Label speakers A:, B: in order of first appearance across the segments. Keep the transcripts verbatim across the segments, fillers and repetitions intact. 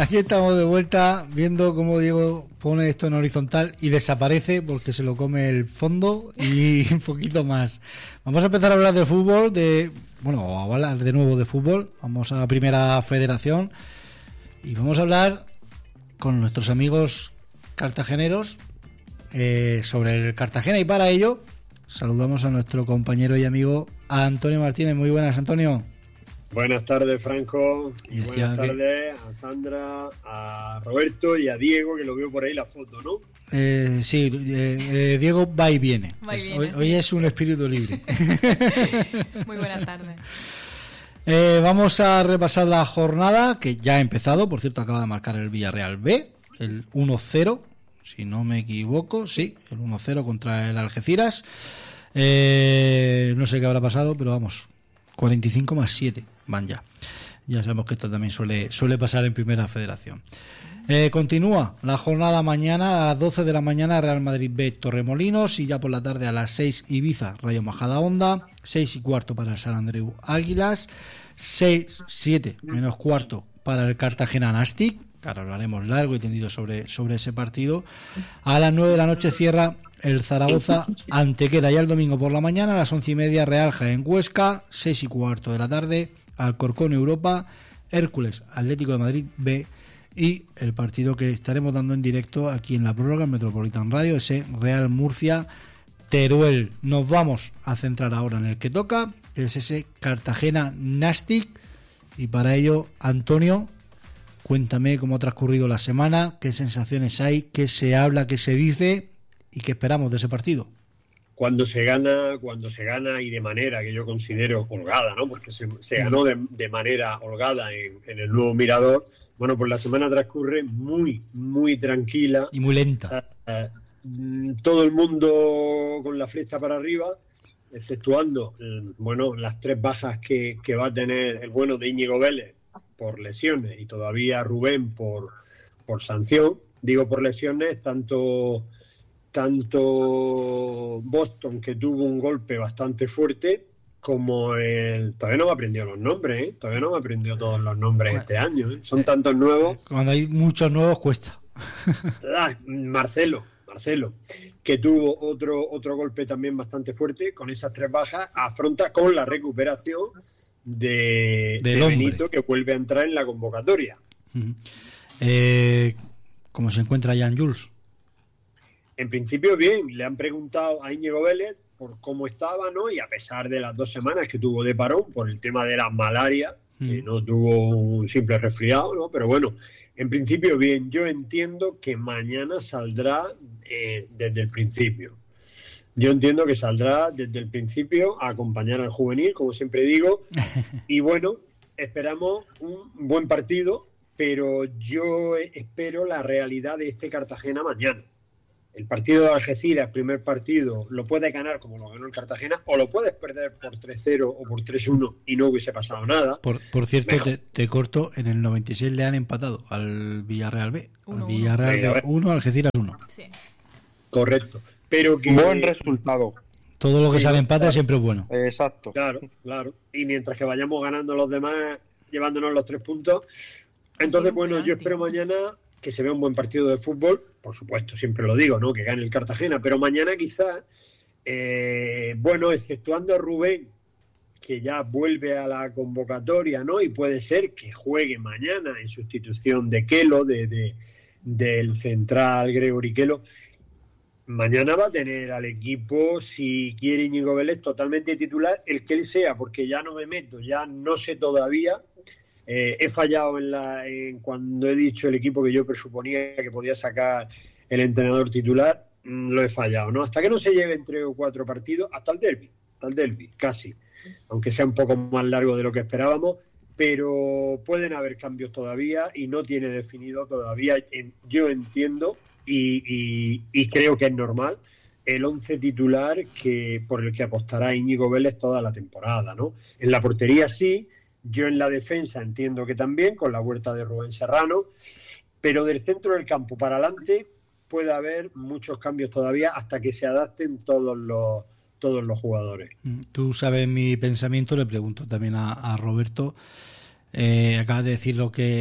A: Aquí estamos de vuelta viendo cómo Diego pone esto en horizontal y desaparece porque se lo come el fondo y un poquito más. Vamos a empezar a hablar de fútbol, de bueno, a hablar de nuevo de fútbol. Vamos a la Primera Federación y vamos a hablar con nuestros amigos cartageneros eh, sobre el Cartagena, y para ello saludamos a nuestro compañero y amigo Antonio Martínez. Muy buenas, Antonio.
B: Buenas tardes, Franco, y, y buenas
A: que...
B: tardes a Sandra, a Roberto y a Diego, que lo veo por ahí la foto, ¿no?
A: Eh, sí, eh, eh, Diego va y viene.
C: Va y
A: es,
C: viene
A: hoy,
C: sí.
A: hoy es un espíritu libre.
C: Muy buenas tardes.
A: Eh, vamos a repasar la jornada que ya ha empezado. Por cierto, acaba de marcar el Villarreal B, el uno cero, si no me equivoco. Sí, el uno cero contra el Algeciras. Eh, no sé qué habrá pasado, pero vamos, cuarenta y cinco más siete van ya. Ya sabemos que esto también suele, suele pasar en Primera Federación. Eh, continúa la jornada mañana a las doce de la mañana, Real Madrid B, Torremolinos, y ya por la tarde a las seis, Ibiza, Rayo Majadahonda, seis y cuarto para el Sant Andreu Águilas, seis, siete menos cuarto para el Cartagena Nastic. Claro, hablaremos largo y tendido sobre, sobre ese partido. A las nueve de la noche cierra el Zaragoza Antequera, y el domingo por la mañana a las once y media Real Jaén Huesca, seis y cuarto de la tarde Alcorcón Europa, Hércules Atlético de Madrid B, y el partido que estaremos dando en directo aquí en la prórroga en Metropolitan Radio, ese Real Murcia Teruel. Nos vamos a centrar ahora en el que toca, que es ese Cartagena Nastic, y para ello, Antonio, cuéntame cómo ha transcurrido la semana, qué sensaciones hay, qué se habla, qué se dice y qué esperamos de ese partido.
B: Cuando se gana, cuando se gana y de manera que yo considero holgada, ¿no? Porque se, se ganó de, de manera holgada en, en el nuevo Mirador. Bueno, pues la semana transcurre muy, muy tranquila.
A: Y muy lenta.
B: Uh, todo el mundo con la flecha para arriba, exceptuando, bueno, las tres bajas que, que va a tener el bueno de Íñigo Vélez por lesiones y todavía Rubén por, por sanción. Digo por lesiones, tanto... tanto Boston, que tuvo un golpe bastante fuerte, como el... Todavía no me aprendió los nombres, ¿eh? Todavía no me aprendió todos los nombres este año, ¿eh? Son tantos nuevos.
A: Cuando hay muchos nuevos cuesta.
B: Ah, Marcelo, Marcelo, que tuvo otro, otro golpe también bastante fuerte, con esas tres bajas, afronta con la recuperación de, de Benito, que vuelve a entrar en la convocatoria.
A: Uh-huh. Eh, ¿Cómo se encuentra Jan Jules?
B: En principio bien, le han preguntado a Íñigo Vélez por cómo estaba, ¿no? Y a pesar de las dos semanas que tuvo de parón por el tema de la malaria, mm. que no tuvo un simple resfriado, ¿no? Pero bueno, en principio bien. Yo entiendo que mañana saldrá eh, desde el principio. Yo entiendo que saldrá desde el principio a acompañar al juvenil, como siempre digo. Y bueno, esperamos un buen partido, pero yo espero la realidad de este Cartagena mañana. El partido de Algeciras, el primer partido, lo puedes ganar como lo ganó el Cartagena, o lo puedes perder por tres cero o por tres uno y no hubiese pasado nada.
A: Por, por cierto, te, te corto, en el noventa y seis le han empatado al Villarreal B. Al Villarreal B uno, Algeciras uno.
C: Sí.
B: Correcto. Pero que,
D: buen resultado.
A: Todo lo que
B: sí,
A: sale empate
B: claro,
A: siempre es bueno.
D: Exacto.
B: Claro, claro. Y mientras que vayamos ganando los demás, llevándonos los tres puntos. Entonces, bueno, yo espero mañana que se vea un buen partido de fútbol, por supuesto, siempre lo digo, ¿no? Que gane el Cartagena, pero mañana quizás, eh, bueno, exceptuando a Rubén, que ya vuelve a la convocatoria, ¿no? Y puede ser que juegue mañana en sustitución de Kelo, de, de, del central Gregory Kelo. Mañana va a tener al equipo, si quiere Íñigo Vélez, totalmente titular, el que él sea, porque ya no me meto, ya no sé todavía. Eh, he fallado en, la, en cuando he dicho el equipo que yo presuponía que podía sacar el entrenador titular, mmm, lo he fallado, ¿no? Hasta que no se lleven tres o cuatro partidos, hasta el derbi, hasta el derbi, casi, aunque sea un poco más largo de lo que esperábamos, pero pueden haber cambios todavía y no tiene definido todavía, en, yo entiendo y, y, y creo que es normal, el once titular que por el que apostará Íñigo Vélez toda la temporada, ¿no? En la portería sí. Yo en la defensa entiendo que también, con la vuelta de Rubén Serrano, pero del centro del campo para adelante puede haber muchos cambios todavía hasta que se adapten todos los, todos los jugadores.
A: Tú sabes mi pensamiento, le pregunto también a, a Roberto. Eh, acabas de decir lo que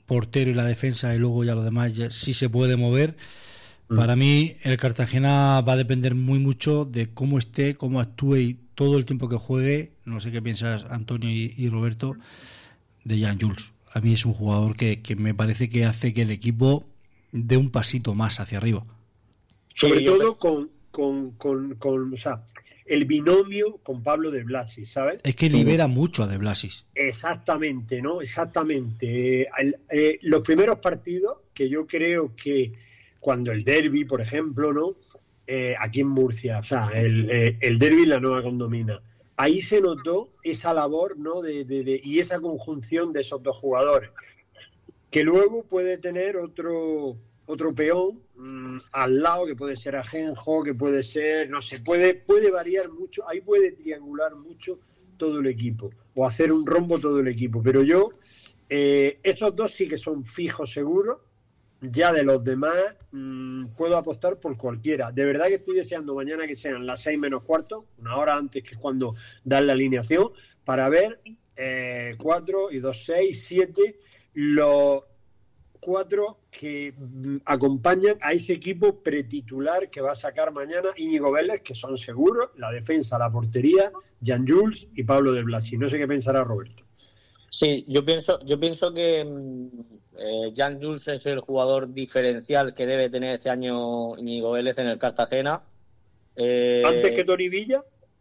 A: portero y la defensa, y luego ya lo demás ya sí se puede mover. Mm. Para mí el Cartagena va a depender muy mucho de cómo esté, cómo actúe y todo el tiempo que juegue. No sé qué piensas, Antonio y, y Roberto, de Jan Jules. A mí es un jugador que, que me parece que hace que el equipo dé un pasito más hacia arriba.
B: Sobre sí, todo con, con, con, con, o sea, el binomio con Pablo de Blasis, ¿sabes?
A: Es que libera mucho a de Blasis.
B: Exactamente, ¿no? Exactamente. Eh, eh, los primeros partidos, que yo creo que cuando el derbi, por ejemplo, ¿no? Eh, aquí en Murcia, o sea, el, eh, el derbi en la Nueva Condomina, ahí se notó esa labor, ¿no? De, de, de, y esa conjunción de esos dos jugadores, que luego puede tener otro... otro peón mmm, al lado, que puede ser Ajenjo, que puede ser, no sé, puede, puede variar mucho, ahí puede triangular mucho todo el equipo, o hacer un rombo todo el equipo, pero yo, eh, esos dos sí que son fijos seguros, ya de los demás mmm, puedo apostar por cualquiera. De verdad que estoy deseando mañana que sean las seis menos cuarto, una hora antes, que es cuando dan la alineación, para ver eh, cuatro y dos, seis, siete, los cuatro que acompañan a ese equipo pretitular que va a sacar mañana Íñigo Vélez, que son seguros, la defensa, la portería, Jan Jules y Pablo de Blasi. No sé qué pensará Roberto.
D: Sí, yo pienso, yo pienso que eh, Jan Jules es el jugador diferencial que debe tener este año Íñigo Vélez en el Cartagena. Eh,
B: ¿Antes que Toni Villa?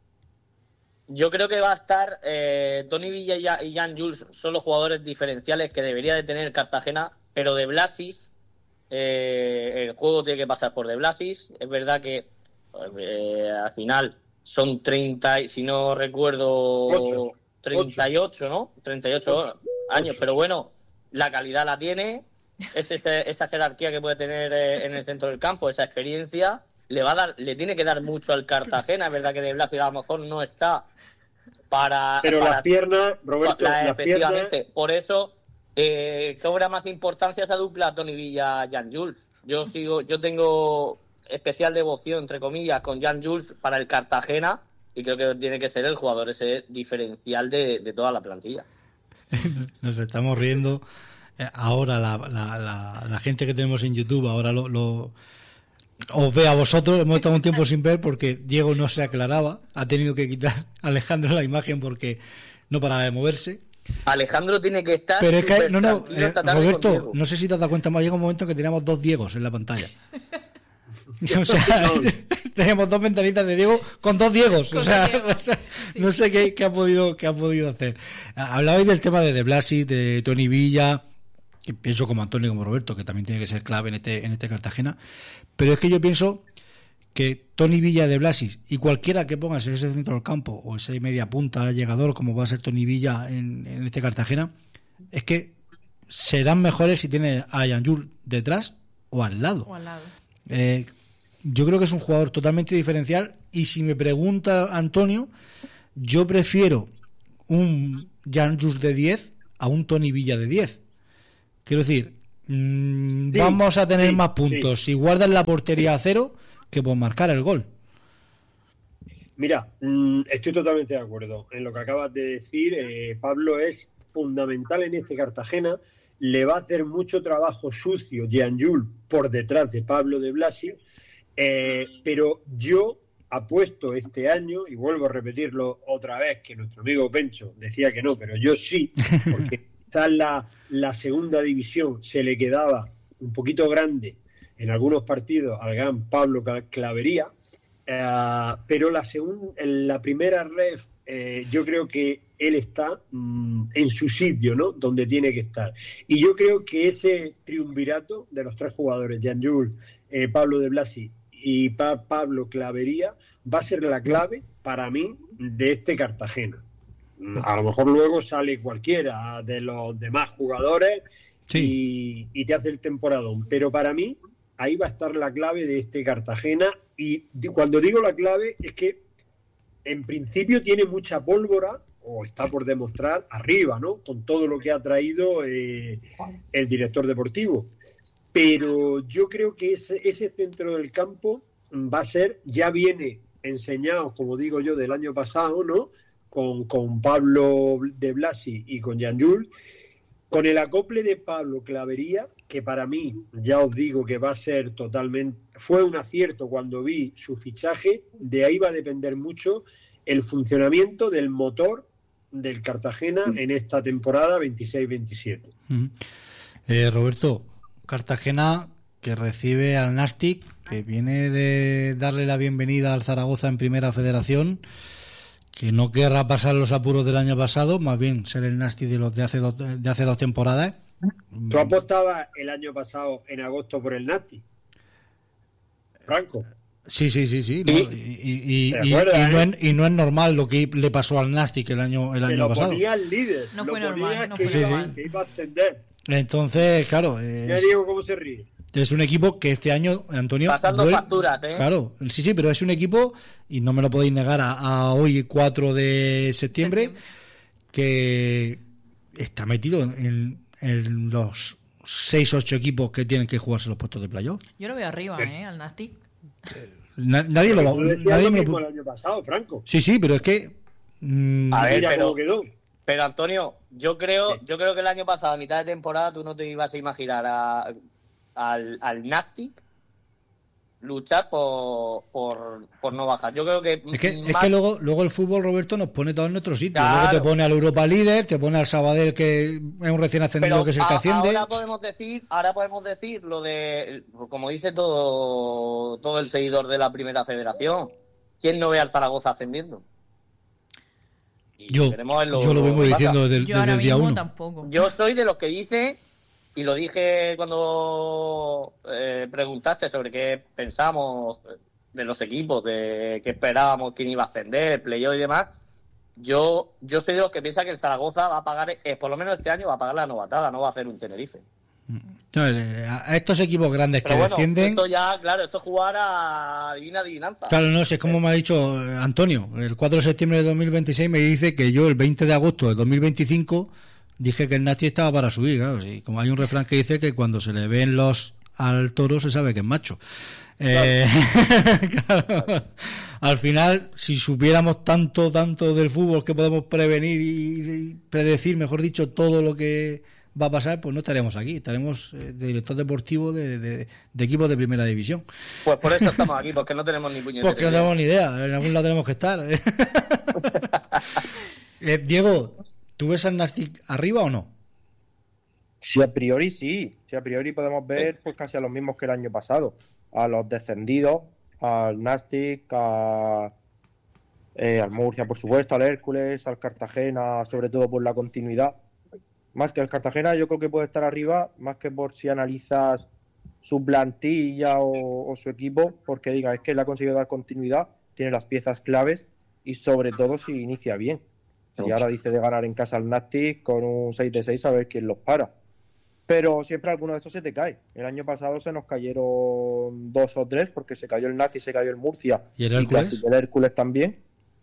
D: Yo creo que va a estar eh, Toni Villa y Jan Jules son los jugadores diferenciales que debería de tener el Cartagena, pero de Blasis, eh, el juego tiene que pasar por de Blasis. Es verdad que eh, al final son treinta, si no recuerdo,
B: ocho.
D: treinta y ocho, ¿no? treinta y ocho
B: ocho.
D: años,
B: ocho.
D: Pero bueno, la calidad la tiene, es ese, esa jerarquía que puede tener eh, en el centro del campo, esa experiencia, le va a dar, le tiene que dar mucho al Cartagena. Es verdad que de Blasis a lo mejor no está para...
B: Pero
D: para,
B: las piernas, Roberto,
D: la,
B: las
D: efectivamente,
B: piernas...
D: por eso... Eh, cobra más importancia esa dupla Toni Villa Jan Jules. Yo sigo, yo tengo especial devoción, entre comillas, con Jan Jules para el Cartagena, y creo que tiene que ser el jugador ese diferencial de, de toda la plantilla.
A: Nos estamos riendo ahora la, la, la, la gente que tenemos en YouTube, ahora lo, lo os ve a vosotros. Hemos estado un tiempo sin ver porque Diego no se aclaraba, ha tenido que quitar a Alejandro la imagen porque no paraba de moverse.
D: Alejandro tiene que estar.
A: Pero es que, no, no, eh, Roberto, no sé si te has dado cuenta, más llega un momento que teníamos dos Diegos en la pantalla. O sea, tenemos dos ventanitas de Diego con dos Diegos. O sea, o sea sí. No sé qué, qué ha podido qué ha podido hacer. Hablabais del tema de De Blasis, de Toni Villa, que pienso como Antonio y como Roberto, que también tiene que ser clave en este, en este Cartagena. Pero es que yo pienso que Toni Villa, De Blasis y cualquiera que pongas en ese centro del campo o ese media punta llegador como va a ser Toni Villa en, en este Cartagena, es que serán mejores si tiene a Jan Jules detrás o al lado.
C: O al lado.
A: Eh, yo creo que es un jugador totalmente diferencial, y si me pregunta Antonio, yo prefiero un Jan Jules de diez a un Toni Villa de diez. Quiero decir, mmm, sí, vamos a tener sí, más puntos sí. si guardan la portería a cero que por marcar el gol.
B: Mira, mmm, estoy totalmente de acuerdo en lo que acabas de decir. eh, Pablo es fundamental en este Cartagena. Le va a hacer mucho trabajo sucio Jan Jules por detrás de Pablo de Blasi, eh, pero yo apuesto este año, y vuelvo a repetirlo otra vez, que nuestro amigo Pencho decía que no, pero yo sí, porque está en la, la segunda división, se le quedaba un poquito grande en algunos partidos al gran Pablo Clavería, eh, pero la, segun, en la primera ref eh, yo creo que él está mmm, en su sitio, ¿no? Donde tiene que estar. Y yo creo que ese triunvirato de los tres jugadores, Jan Jules, eh, Pablo de Blasi y pa- Pablo Clavería, va a ser la clave para mí de este Cartagena. A lo mejor luego sale cualquiera de los demás jugadores sí. y, y te hace el temporadón, pero para mí ahí va a estar la clave de este Cartagena. Y cuando digo la clave es que en principio tiene mucha pólvora, o está por demostrar, arriba, ¿no? Con todo lo que ha traído eh, el director deportivo. Pero yo creo que ese, ese centro del campo va a ser, ya viene enseñado, como digo yo, del año pasado, ¿no? Con, con Pablo de Blasi y con Jan Jules. con el acople de Pablo Clavería, que para mí, ya os digo que va a ser totalmente, fue un acierto cuando vi su fichaje, de ahí va a depender mucho el funcionamiento del motor del Cartagena en esta temporada veintiséis veintisiete.
A: Uh-huh. eh, Roberto, Cartagena que recibe al Nastic, que viene de darle la bienvenida al Zaragoza en Primera Federación, que no querrá pasar los apuros del año pasado, más bien ser el Nastic de los de hace dos, de hace dos temporadas.
B: ¿Tú apostabas el año pasado en agosto por el Nastic, Franco?
A: Sí, sí, sí, sí. ¿No? Y, y, y,
B: acuerdas,
A: y,
B: eh?
A: no es, y no es normal lo que le pasó al Nastic el año, el año
B: lo
A: pasado.
B: Ponía el líder,
C: no
B: lo
C: fue
B: ponía
C: normal, no
B: que,
C: fue
B: iba,
A: normal.
B: que iba a ascender.
A: Entonces, claro, es,
B: Ya digo cómo se ríe.
A: es un equipo que este año, Antonio...
D: Pasando
A: vuel-
D: facturas, ¿eh?
A: Claro, sí, sí, pero es un equipo, y no me lo podéis negar a, a hoy, cuatro de septiembre,
C: Septiembre.
A: que está metido en, en los seis ocho equipos que tienen que jugarse los puestos de playoff.
C: Yo lo veo arriba, ¿eh? Al Nastic.
A: Na- nadie lo va
B: Tú decías
A: nadie
B: lo
A: me lo
B: mismo
A: pu-
B: el año pasado, Franco.
A: Sí, sí, pero es que... mm,
D: A ver,
B: Mira
D: pero-
B: cómo quedó.
D: Pero Antonio, yo creo, yo creo que el año pasado, a mitad de temporada, tú no te ibas a imaginar a- al, al Nastic luchar por, por, por no bajar. Yo creo que
A: Es que, es
D: más-
A: que luego, luego el fútbol, Roberto, nos pone todo en nuestro sitio.
D: Claro.
A: Luego te pone al Europa líder, te pone al Sabadell, que es un recién ascendido,
D: pero
A: que es el que
D: a-
A: asciende.
D: ahora podemos decir, ahora podemos decir lo de, como dice todo, todo el seguidor de la Primera Federación, ¿quién no ve al Zaragoza ascendiendo? Y
A: Yo,
D: veremos en
A: yo lo vengo
D: que pasa.
A: diciendo desde, el-
C: Yo
A: desde
C: ahora
A: el día
C: mismo
A: uno.
C: tampoco.
D: Yo soy de los que dice, y lo dije cuando eh, preguntaste sobre qué pensamos de los equipos, de qué esperábamos, quién iba a ascender, playoff y demás. Yo yo soy de los que piensa que el Zaragoza va a pagar, eh, por lo menos este año va a pagar la novatada, no va a hacer un Tenerife.
A: No, eh, a estos equipos grandes
D: Pero
A: que
D: bueno,
A: descienden...
D: esto ya, claro, esto es jugar a divina adivinanza.
A: Claro, no sé, como me ha dicho eh, Antonio, el cuatro de septiembre de dos mil veintiséis me dice que yo el veinte de agosto de dos mil veinticinco dije que el Nastic estaba para subir, claro, sí, como hay un refrán que dice que cuando se le ven los al toro se sabe que es macho. Eh, claro, al final, si supiéramos tanto, tanto del fútbol que podemos prevenir y, y predecir, mejor dicho, todo lo que va a pasar, pues no estaremos aquí, estaremos eh, de director deportivo de, de, de equipos de primera división.
D: Pues por eso estamos aquí, porque no tenemos ni puñetera
A: Porque no
D: idea.
A: tenemos ni idea, en algún lado tenemos que estar. eh, Diego, ¿tú ves al Nastic arriba o no?
E: Si a priori sí, si a priori podemos ver pues casi a los mismos que el año pasado, a los descendidos, al Nastic, a, eh, al Murcia por supuesto, al Hércules, al Cartagena, sobre todo por la continuidad. Más que el Cartagena yo creo que puede estar arriba, más que por si analizas su plantilla o, o su equipo, porque diga, es que él ha conseguido dar continuidad, tiene las piezas claves y sobre todo si inicia bien. Si ahora dice de ganar en casa al Nastic con un seis de seis, a ver quién los para. Pero siempre alguno de estos se te cae. El año pasado se nos cayeron dos o tres, porque se cayó el Nastic, se cayó el Murcia.
A: ¿Y el Hércules?
E: casi el Hércules también.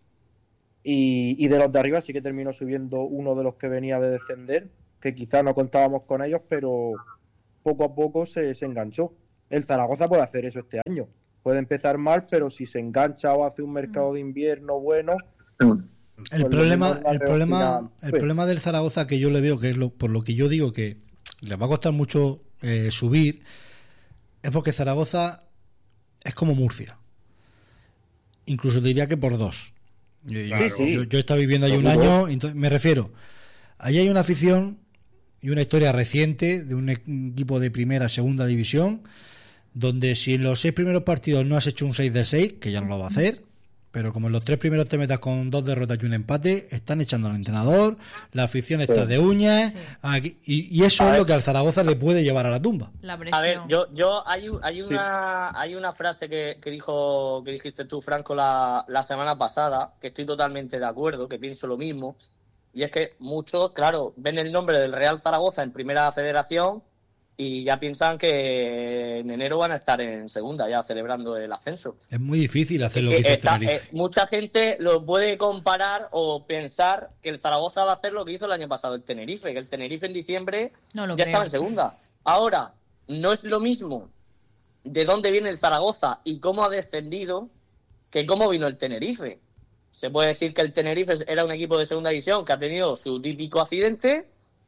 E: Y, y de los de arriba sí que terminó subiendo uno de los que venía de descender, que quizá no contábamos con ellos, pero poco a poco se, se enganchó. El Zaragoza puede hacer eso este año. Puede empezar mal, pero si se engancha o hace un mercado de invierno bueno...
A: El
E: Pues
A: problema,
E: lo mismo
A: el
E: Barrio
A: problema,
E: final,
A: el
E: pues.
A: problema del Zaragoza que yo le veo, que es lo, por lo que yo digo que les va a costar mucho eh, subir, es porque Zaragoza es como Murcia. Incluso diría que por dos. Eh,
B: Claro.
A: yo,
E: Sí, sí.
A: yo, yo he estado viviendo ahí un
E: Seguro.
A: año, entonces, me refiero, ahí hay una afición y una historia reciente de un equipo de primera, segunda división, donde si en los seis primeros partidos no has hecho un seis de seis, que ya no lo va a hacer, pero como en los tres primeros te metas con dos derrotas y un empate, están echando al entrenador, la afición está de uñas,
C: Sí.
A: aquí- y, y eso
D: A
A: es
D: ver.
A: lo que al Zaragoza le puede llevar a la tumba.
C: La presión.
D: A ver, yo, yo hay, un- hay una hay una frase que, que dijo que dijiste tú, Franco, la, la semana pasada, que estoy totalmente de acuerdo, que pienso lo mismo, y es que muchos, claro, ven el nombre del Real Zaragoza en Primera Federación y ya piensan que en enero van a estar en Segunda, ya celebrando el ascenso.
A: Es muy difícil hacer lo que
D: Que
A: hizo
D: está-
A: Tenerife.
D: eh, mucha gente lo puede comparar o pensar que el Zaragoza va a hacer lo que hizo el año pasado el Tenerife, que el Tenerife en diciembre
C: No lo
D: ya
C: creo.
D: estaba en segunda. Ahora, no es lo mismo de dónde viene el Zaragoza y cómo ha descendido que cómo vino el Tenerife. Se puede decir que el Tenerife era un equipo de segunda división que ha tenido su típico accidente,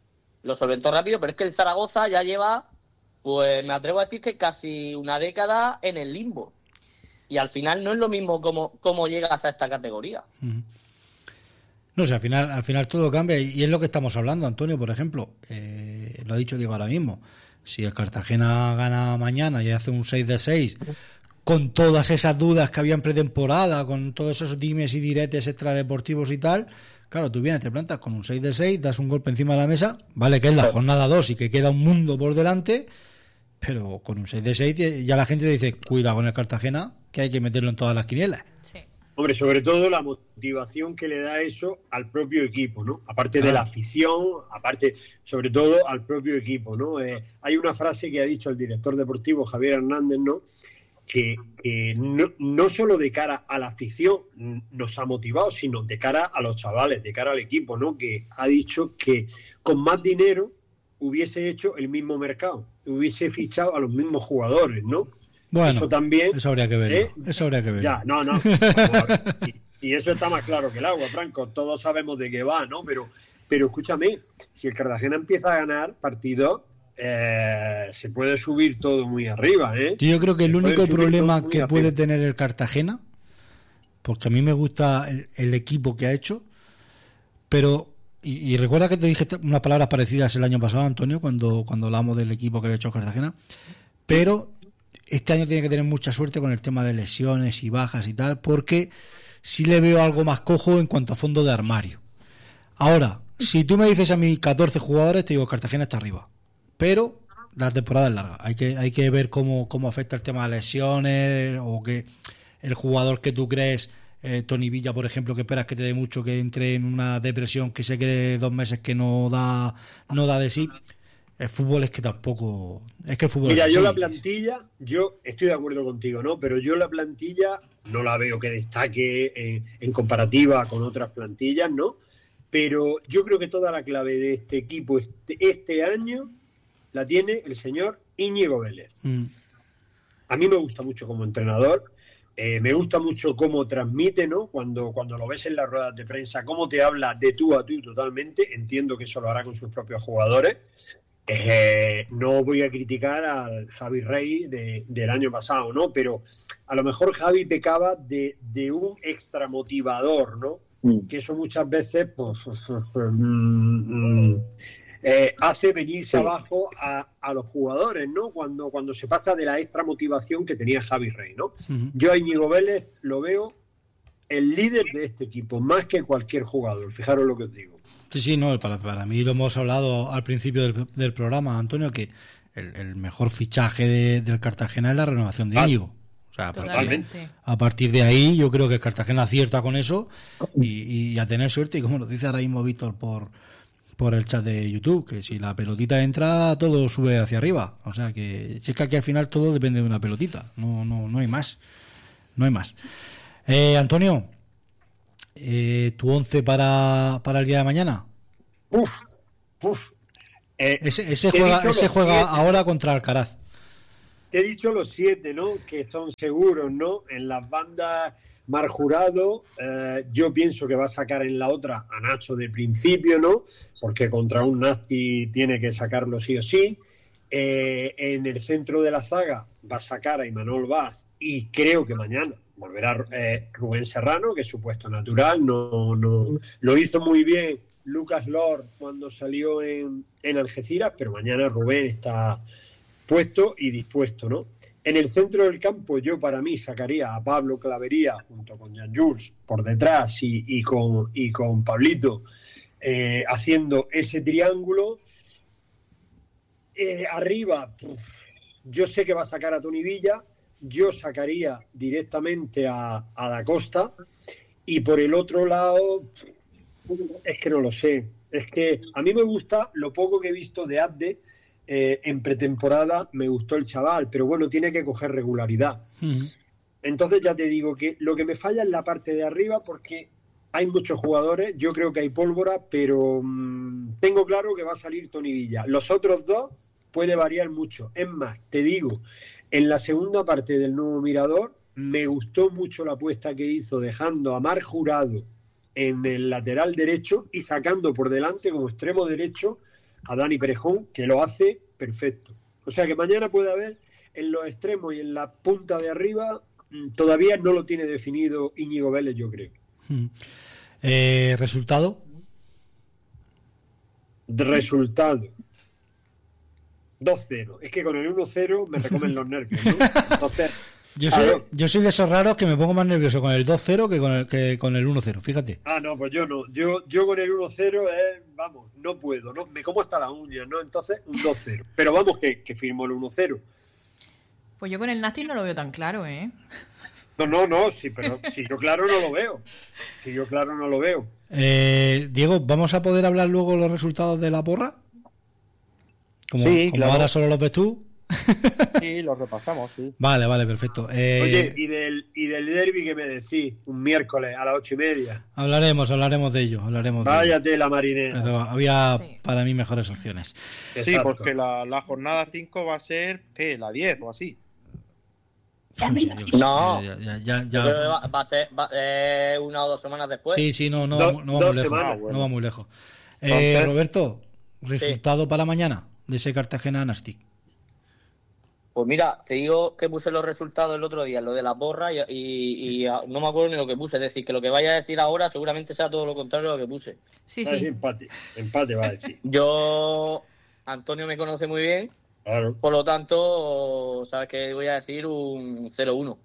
D: lo solventó rápido, pero es que el Zaragoza ya lleva, pues me atrevo a decir que casi una década en el limbo. Y al final no es lo mismo como, como llegas a esta categoría.
A: Uh-huh. No sé, al final, al final todo cambia y es lo que estamos hablando, Antonio, por ejemplo. Eh, lo ha dicho Diego ahora mismo. Si el Cartagena gana mañana y hace un seis de seis, con todas esas dudas que había en pretemporada, con todos esos dimes y diretes extradeportivos y tal, claro, tú vienes, te plantas con un seis de seis, das un golpe encima de la mesa, vale que es la jornada dos y que queda un mundo por delante, pero con un seis de seis ya la gente dice, cuida con el Cartagena, que hay que meterlo en todas las quinielas.
C: Sí.
B: Hombre, sobre todo la motivación que le da eso al propio equipo, ¿no? Aparte de la afición, aparte, sobre todo al propio equipo, ¿no? Eh, hay una frase que ha dicho el director deportivo Javier Hernández, ¿no? Que, que no, no solo de cara a la afición nos ha motivado, sino de cara a los chavales, de cara al equipo, ¿no? Que ha dicho que con más dinero hubiese hecho el mismo mercado, hubiese fichado a los mismos jugadores, ¿no?
A: Bueno,
B: eso también,
A: eso habría que verlo.
B: ¿eh?
A: Eso habría que verlo.
B: Ya, no, no. Y, y eso está más claro que el agua, Franco. Todos sabemos de qué va, ¿no? Pero, pero escúchame, si el Cartagena empieza a ganar partidos, eh, se puede subir todo muy arriba, ¿eh?
A: Yo creo que el
B: se
A: único problema que
B: arriba.
A: puede tener el Cartagena, porque a mí me gusta el, el equipo que ha hecho, pero y, y recuerda que te dije unas palabras parecidas el año pasado, Antonio, cuando cuando hablamos del equipo que había hecho Cartagena, pero este año tiene que tener mucha suerte con el tema de lesiones y bajas y tal, porque sí le veo algo más cojo en cuanto a fondo de armario. Ahora, si tú me dices a mí catorce jugadores, te digo Cartagena está arriba, pero la temporada es larga. Hay que hay que ver cómo, cómo afecta el tema de lesiones, o que el jugador que tú crees, eh, Tony Villa, por ejemplo, que esperas que te dé mucho, que entre en una depresión, que se quede dos meses que no da no da de sí. El fútbol es que tampoco... Es que el fútbol
B: Mira,
A: es
B: yo
A: así.
B: la plantilla, yo estoy de acuerdo contigo, ¿no? Pero yo la plantilla no la veo que destaque en, en comparativa con otras plantillas, ¿no? Pero yo creo que toda la clave de este equipo este, este año la tiene el señor Íñigo Vélez.
A: Mm.
B: A mí me gusta mucho como entrenador, eh, me gusta mucho cómo transmite, ¿no? Cuando, cuando lo ves en las ruedas de prensa, cómo te habla de tú a tú totalmente. Entiendo que eso lo hará con sus propios jugadores. Eh, no voy a criticar al Javi Rey de, del año pasado, ¿no? Pero a lo mejor Javi pecaba de, de un extra motivador, ¿no? Mm. Que eso muchas veces pues, mm, mm, eh, hace venirse sí. abajo a, a los jugadores, ¿no? Cuando, cuando se pasa de la extra motivación que tenía Javi Rey, ¿no? Uh-huh. Yo a Íñigo Vélez lo veo el líder de este equipo, más que cualquier jugador, fijaros lo que os digo.
A: Sí, sí, no, para, para mí lo hemos hablado al principio del, del programa, Antonio, que el, el mejor fichaje de, del Cartagena es la renovación de Íñigo. O sea,
C: totalmente.
A: A partir de ahí yo creo que el Cartagena acierta con eso y, y a tener suerte, y como nos dice ahora mismo Víctor por, por el chat de YouTube, que si la pelotita entra, todo sube hacia arriba. O sea, que si es que aquí al final todo depende de una pelotita, no, no, no hay más. No hay más. Eh, Antonio, Eh, ¿tu once para, para el día de mañana?
B: Uf, uf. Eh,
A: ese ese juega, ese juega ahora contra Alcaraz.
B: Te he dicho los siete, ¿no? Que son seguros, ¿no? En las bandas, Mar Jurado, eh, yo pienso que va a sacar en la otra a Nacho de principio, ¿no? Porque contra un Nasti tiene que sacarlo sí o sí. Eh, en el centro de la zaga va a sacar a Imanol Vaz, y creo que mañana volverá eh, Rubén Serrano, que es su puesto natural. No, no lo hizo muy bien Lucas Lord cuando salió en, en Algeciras, pero mañana Rubén está puesto y dispuesto, ¿no? En el centro del campo yo para mí sacaría a Pablo Clavería junto con Jan Jules por detrás y, y, con, y con Pablito eh, haciendo ese triángulo. Eh, arriba, yo sé que va a sacar a Tony Villa. Yo sacaría directamente a, a Da Costa, y por el otro lado es que no lo sé, es que a mí me gusta lo poco que he visto de Abde eh, en pretemporada, me gustó el chaval, pero bueno, tiene que coger regularidad. Uh-huh. Entonces ya te digo que lo que me falla es la parte de arriba, porque hay muchos jugadores, yo creo que hay pólvora, pero mmm, tengo claro que va a salir Tony Villa. Los otros dos puede variar mucho, es más, te digo, en la segunda parte del nuevo Mirador me gustó mucho la apuesta que hizo dejando a Mar Jurado en el lateral derecho y sacando por delante como extremo derecho a Dani Perejón, que lo hace perfecto. O sea que mañana puede haber en los extremos y en la punta de arriba, todavía no lo tiene definido Íñigo Vélez, yo creo.
A: Eh, ¿Resultado?
B: Resultado. dos cero. Es que con el uno cero me recomen los nervios, ¿no? dos cero.
A: Yo soy, yo soy de esos raros que me pongo más nervioso con el dos cero que con el, que con el uno cero, fíjate.
B: Ah, no, pues yo no. Yo, yo con el uno cero es, vamos, no puedo, no me como hasta las uñas, ¿no? Entonces, un dos cero. Pero vamos, que, que firmo el uno cero.
C: Pues yo con el Nastic no lo veo tan claro, ¿eh?
B: No, no, no, sí, pero si yo claro no lo veo. Si yo claro no lo veo.
A: Eh, Diego, ¿vamos a poder hablar luego los resultados de la porra? Como,
E: sí,
A: como
E: claro.
A: ahora solo los ves tú.
E: Sí, los repasamos, sí.
A: Vale, vale, perfecto. Eh,
B: Oye, y del, y del derbi que me decís, un miércoles a las ocho y media.
A: Hablaremos, hablaremos de ello, hablaremos de ello.
B: Váyate la marinera.
A: Pero había
C: Sí.
A: para mí mejores opciones.
E: Sí,
B: Exacto.
E: porque la, la jornada cinco va a ser, ¿qué? La diez o así.
D: No.
A: Ya, ya, ya,
D: Yo
A: ya.
D: creo que va, va a ser va, eh, una o dos semanas después.
A: Sí, sí, no, no,
B: Do-
A: no va
B: dos
A: muy lejos.
B: semanas.
E: Ah, bueno.
A: No va muy lejos. Eh,
E: Entonces-
A: Roberto, resultado para mañana de ese Cartagena Nastic.
D: Pues mira, te digo que puse los resultados el otro día, lo de la porra, y, y, y, ah, no me acuerdo ni lo que puse. Es decir, que lo que vaya a decir ahora seguramente sea todo lo contrario de lo que puse.
C: Sí,
B: Va a decir
C: sí.
B: empate. Empate va a decir.
D: Yo, Antonio me conoce muy bien,
B: Claro.
D: por lo tanto, sabes que voy a decir un cero uno.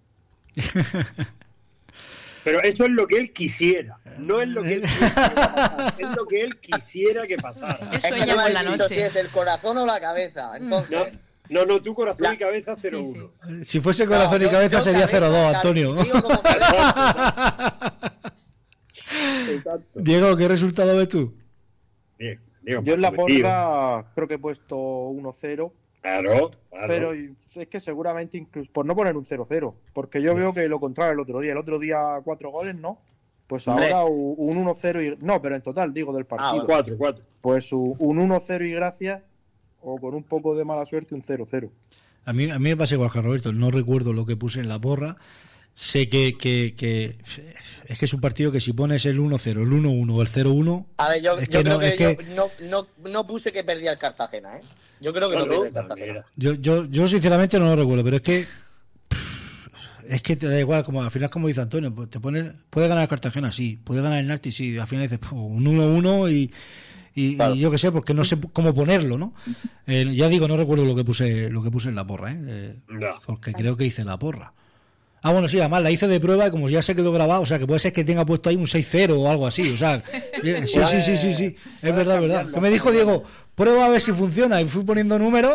B: Pero eso es lo que él quisiera. No es lo que él quisiera que pasara. Es lo que él quisiera que pasara.
C: Eso
D: Es que
C: ya
D: no me
C: por la
D: has dicho
C: noche.
D: si es del corazón o la cabeza. Entonces,
B: No, no, no, tu corazón
D: La-
B: y cabeza
C: Sí,
B: cero
C: sí.
B: uno.
A: Si fuese corazón
D: no,
A: y
D: yo-
A: cabeza
D: yo
A: sería
D: cabeza,
A: cero dos,
D: cabeza,
A: Antonio.
D: digo como cabeza.
B: Exacto.
A: Diego, ¿qué resultado ves tú?
B: Bien, digo,
E: Yo en la
B: pues, tío.
E: porra creo que he puesto uno cero,
B: Claro, claro.
E: pero es que seguramente incluso por no poner un cero cero, porque yo veo que lo contrario el otro día. El otro día cuatro goles, ¿no? Pues
D: Tres.
E: ahora u- un uno cero y... No, pero en total, digo, del partido.
D: bueno.
B: Cuatro, cuatro.
E: Pues u- un uno cero y gracias, o con un poco de mala suerte un cero cero.
A: A mí, a mí me pasa igual que a Roberto, no recuerdo lo que puse en la porra. Sé que, que, que es que es un partido que si pones el uno cero, el uno uno o el cero uno,
D: A ver, yo,
A: es
D: yo
A: que
D: creo
A: no,
D: que,
A: es que
D: yo no, no, no puse que perdía el Cartagena, ¿eh? Yo creo que no,
B: No,
D: pierde
B: no,
D: el Cartagena.
B: mira.
A: yo, yo, yo sinceramente no lo recuerdo, pero es que es que te da igual, como al final como dice Antonio, pues te pones, puede ganar el Cartagena, sí, puede ganar el Nastic, sí, al final dices pues, un uno uno y, y,
D: Claro.
A: y yo qué sé, porque no sé cómo ponerlo, ¿no? Eh, ya digo, no recuerdo lo que puse lo que puse en la porra, ¿eh? Eh,
B: No.
A: porque creo que hice la porra. Ah, bueno, sí, además la hice de prueba y como ya se quedó grabado, o sea, que puede ser que tenga puesto ahí un seis cero o algo así, o sea, eh, sí, sí, sí, sí, sí, es verdad, es verdad. Que me dijo Diego, prueba a ver si funciona, y fui poniendo números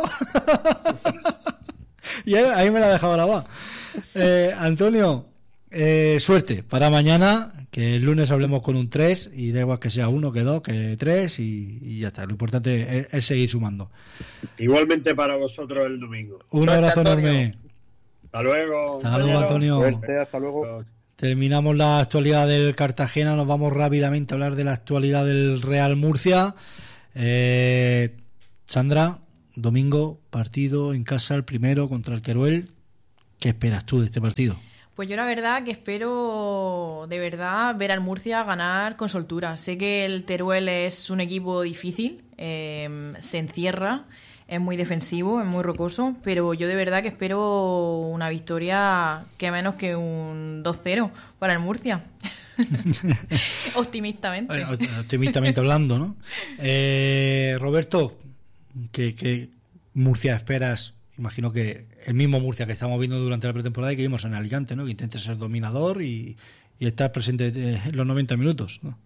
A: y ahí, ahí me la dejaba grabada. Eh, Antonio, eh, suerte para mañana, que el lunes hablemos con un tres y da igual que sea uno, que dos, que tres y, y ya está. Lo importante es, es seguir sumando.
B: Igualmente para vosotros el domingo.
A: Un
D: Suerte,
A: abrazo
D: Antonio.
A: enorme.
B: Hasta luego.
A: Hasta luego,
B: compañero.
A: Antonio.
E: Suerte, hasta luego.
A: Terminamos la actualidad del Cartagena, nos vamos rápidamente a hablar de la actualidad del Real Murcia. Eh, Sandra, domingo, partido en casa, el primero contra el Teruel. ¿Qué esperas tú de este partido?
C: Pues yo la verdad que espero de verdad ver al Murcia ganar con soltura. Sé que el Teruel es un equipo difícil, eh, se encierra, es muy defensivo, es muy rocoso, pero yo de verdad que espero una victoria que menos que un dos cero para el Murcia. Optimistamente.
A: Eh, Optimistamente hablando, ¿no? Eh, Roberto, ¿qué, qué Murcia esperas? Imagino que el mismo Murcia que estamos viendo durante la pretemporada y que vimos en Alicante, ¿no? Que intente ser dominador y, y estar presente en los noventa minutos, ¿no?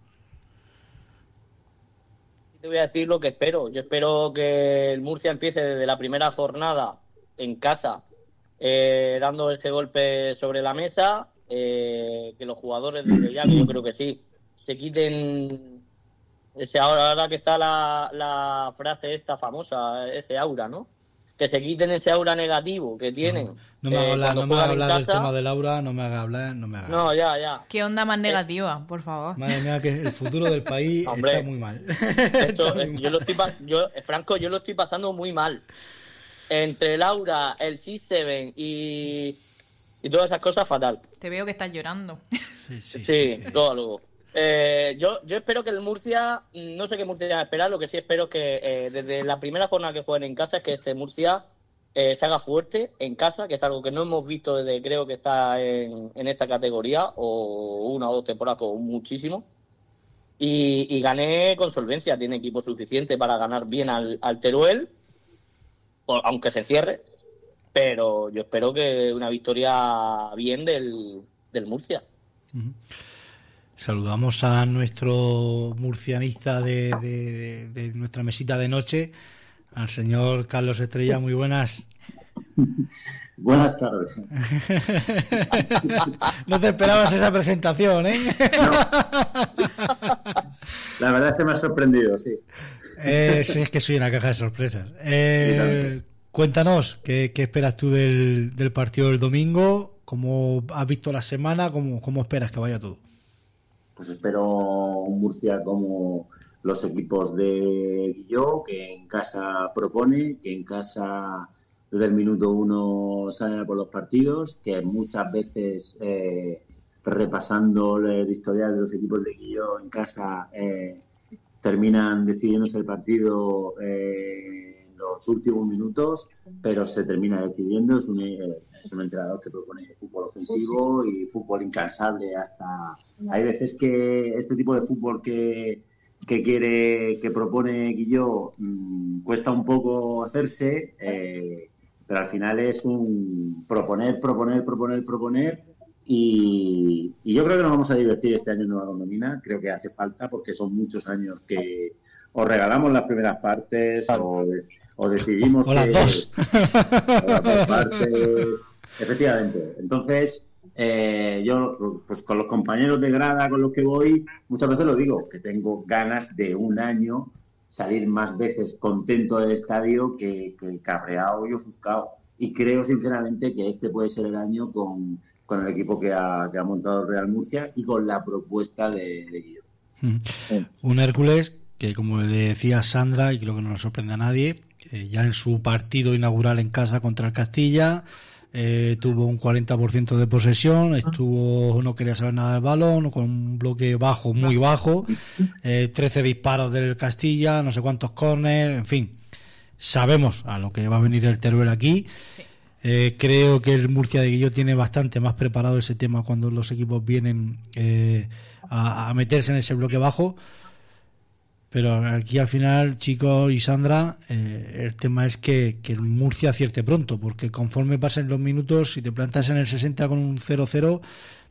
D: Te voy a decir lo que espero. Yo espero que el Murcia empiece desde la primera jornada en casa, eh, dando ese golpe sobre la mesa, eh, que los jugadores desde ya, que yo creo que sí, se quiten ese ahora, ahora que está la, la frase esta famosa, ese aura, ¿no? Que se quiten ese aura negativo que tienen.
A: No me
D: eh,
A: hagas hablar,
D: cuando
A: no me hagas
D: juegan en
A: hablar del
D: casa.
A: tema del aura, no me hagas hablar, no me hagas.
D: No, ya, ya.
C: Qué onda más negativa, por favor.
A: Madre mía, que el futuro del país
D: Hombre.
A: está muy mal.
D: Esto,
A: Está muy
D: eh, yo
A: mal.
D: lo estoy pa- yo, eh, Franco, yo lo estoy pasando muy mal. Entre Laura, el C siete y, y todas esas cosas, fatal.
C: Te veo que estás llorando.
A: Sí, sí,
D: Sí,
A: sí, que-
D: luego, luego. Eh, yo, yo espero que el Murcia, no sé qué Murcia va a esperar, lo que sí espero es que eh, desde la primera jornada que jueguen en casa es que este Murcia eh, se haga fuerte en casa, que es algo que no hemos visto desde creo que está en, en esta categoría, o una o dos temporadas o muchísimo, y, y gane con solvencia, tiene equipo suficiente para ganar bien al, al Teruel, o, aunque se cierre, pero yo espero que una victoria bien del, del Murcia.
A: Uh-huh. Saludamos a nuestro murcianista de, de, de, de nuestra mesita de noche, al señor Carlos Estrella. Muy buenas.
F: Buenas tardes.
A: No te esperabas esa presentación, ¿eh?
F: No. La verdad es que me ha sorprendido, sí.
A: Eh, sí, es que soy una caja de sorpresas. Eh, cuéntanos, ¿qué, qué esperas tú del, del partido del domingo? ¿Cómo has visto la semana? ¿Cómo, cómo esperas que vaya todo?
F: Pues espero un Murcia como los equipos de Guilló, que en casa propone, que en casa desde el minuto uno sale por los partidos, que muchas veces eh, repasando el historial de los equipos de Guilló en casa eh, terminan decidiéndose el partido eh, en los últimos minutos, pero se termina decidiendo. Es un, eh, es un entrenador que propone fútbol ofensivo y fútbol incansable hasta... Hay veces que este tipo de fútbol que, que quiere, que propone Guilló mmm, cuesta un poco hacerse, eh, pero al final es un proponer, proponer, proponer, proponer y, y yo creo que nos vamos a divertir este año en Nueva Condomina. Creo que hace falta porque son muchos años que o regalamos las primeras partes o, o decidimos
A: o las
F: que...
A: dos.
F: O las dos partes. Efectivamente. Entonces, eh, yo, pues con los compañeros de grada con los que voy, muchas veces lo digo, que tengo ganas de un año salir más veces contento del estadio que, que cabreado y ofuscado. Y creo, sinceramente, que este puede ser el año con, con el equipo que ha, que ha montado el Real Murcia y con la propuesta de, de Guillermo.
A: Mm. Sí. Un Hércules que, como decía Sandra, y creo que no nos sorprende a nadie, que ya en su partido inaugural en casa contra el Castilla... Eh, tuvo un cuarenta por ciento de posesión, estuvo no quería saber nada del balón, con un bloque bajo, muy bajo, eh, trece disparos del Castilla, no sé cuántos córner, en fin, sabemos a lo que va a venir el Teruel aquí. Sí. Eh, creo que el Murcia de Guilló tiene bastante más preparado ese tema cuando los equipos vienen eh, a, a meterse en ese bloque bajo. Pero aquí al final, chicos y Sandra, eh, el tema es que, que el Murcia acierte pronto, porque conforme pasen los minutos, si te plantas en el sesenta con un cero cero,